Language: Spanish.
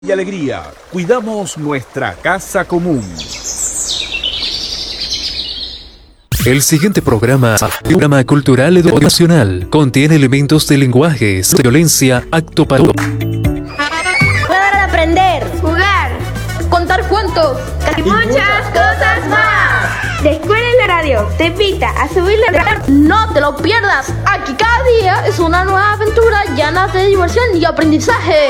y alegría. Cuidamos nuestra casa común. El siguiente programa cultural educacional, contiene elementos de lenguajes, de violencia, acto paródico. Hora de aprender, jugar, contar cuentos y muchas cosas más. La Escuela de la Radio te invita a subir la radio. No te lo pierdas. Aquí cada día es una nueva aventura llena de diversión y aprendizaje.